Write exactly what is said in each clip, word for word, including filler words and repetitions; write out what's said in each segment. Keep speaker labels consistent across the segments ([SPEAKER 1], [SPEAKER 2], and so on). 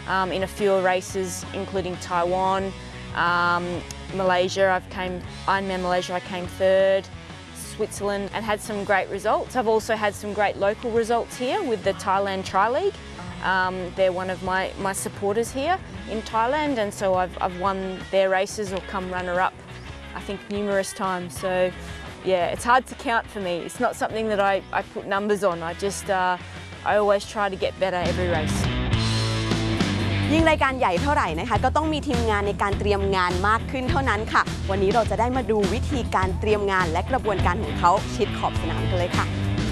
[SPEAKER 1] um, in a few races, including Taiwan, um, Malaysia. I've came Ironman Malaysia. I came third. Switzerland, and had some great results. I've also had some great local results here with the Thailand Tri League. Um, they're one of my, my supporters here in Thailand, and so I've, I've won their races or come runner-up, I think, numerous times. So yeah, it's hard to count for me. It's not something that I, I put numbers on. I just, uh, I always try to get better every race.
[SPEAKER 2] ยิ่งรายการใหญ่เท่าไหร่นะคะก็ต้องมีทีมงานในการเตรียมงานมากขึ้นเท่านั้นค่ะวันนี้เราจะได้มาดูวิธีการเตรียมงานและกระบวนการของเขาชิดขอบสนามกันเลยค่ะ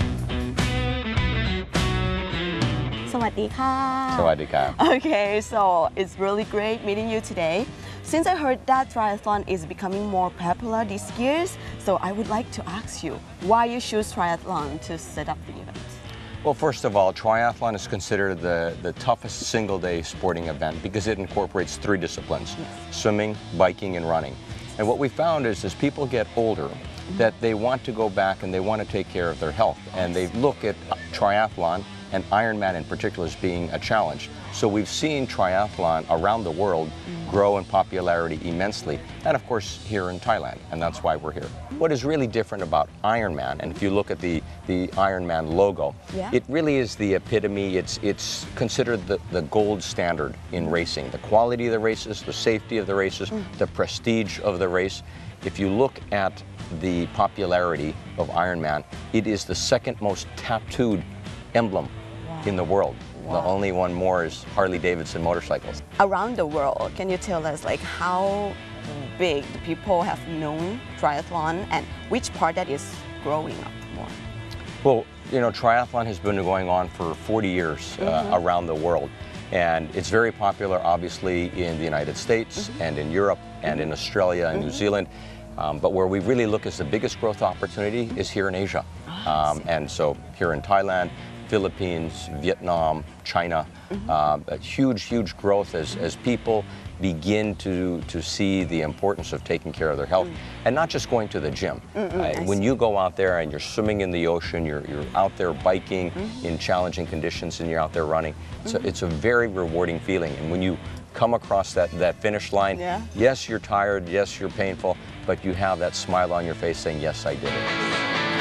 [SPEAKER 2] สวัสดีค่ะ
[SPEAKER 3] สวัสดีครับ
[SPEAKER 2] Okay, so it's really great meeting you today. Since I heard that triathlon is becoming more popular these years, so I would like to ask you why you choose triathlon to set up the event.
[SPEAKER 3] Well, first of all, triathlon is considered the, the toughest single-day sporting event because it incorporates three disciplines, yes. swimming, biking, and running. And what we found is as people get older, mm-hmm. that they want to go back and they want to take care of their health. And they look at triathlon and Ironman in particular as being a challenge. So we've seen triathlon around the world mm-hmm. grow in popularity immensely, and of course here in Thailand, and that's why we're here. Mm-hmm. What is really different about Ironman, and if you look at the, the Ironman logo, yeah. it really is the epitome, it's, it's considered the, the gold standard in mm-hmm. racing. The quality of the races, the safety of the races, mm-hmm. the prestige of the race. If you look at the popularity of Ironman, it is the second most tattooed emblem wow. in the world. Wow. The only one more is Harley-Davidson motorcycles.
[SPEAKER 2] Around the world, can you tell us like how big the people have known triathlon and which part that is growing up more?
[SPEAKER 3] Well, you know, triathlon has been going on for forty years mm-hmm. uh, around the world. And it's very popular, obviously, in the United States mm-hmm. and in Europe and mm-hmm. in Australia and mm-hmm. New Zealand. Um, but where we really look as the biggest growth opportunity is here in Asia. Oh, um, and so here in Thailand, Philippines, Vietnam, China, mm-hmm. uh, a huge, huge growth as, as people begin to, to see the importance of taking care of their health mm-hmm. and not just going to the gym. Mm-hmm. Uh, when you go out there and you're swimming in the ocean, you're, you're out there biking mm-hmm. in challenging conditions and you're out there running, mm-hmm. so it's a very rewarding feeling. And when you come across that, that finish line, yeah. yes, you're tired, yes, you're painful, but you have that smile on your face saying, yes, I did it.